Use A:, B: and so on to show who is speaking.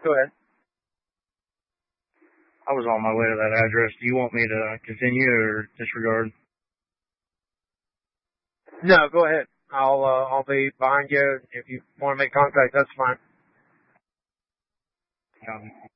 A: Go ahead.
B: I was on my way to that address. Do you want me to continue or disregard?
A: No, go ahead. I'll be behind you. If you want to make contact, that's fine.